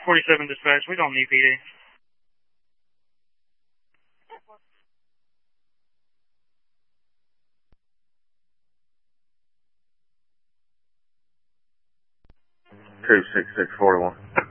47 dispatch, we don't need PD. Two 6641.